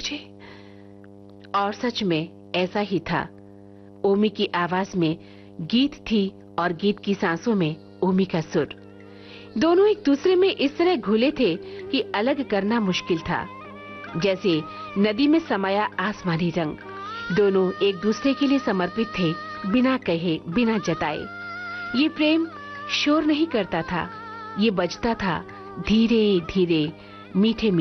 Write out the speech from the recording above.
मुझे। और सच में ऐसा ही था। ओमी की आवाज में गीत थी और गीत की सांसों में ओमी का सुर। दोनों एक दूसरे में इस तरह घुले थे कि अलग करना मुश्किल था। जैसे नदी में समाया आसमानी रंग। दोनों एक दूसरे के लिए समर्पित थे, बिना कहे, बिना जताए। ये प्रेम शोर नहीं करता था, ये बजता था धीरे धीरे, मीठे मीठे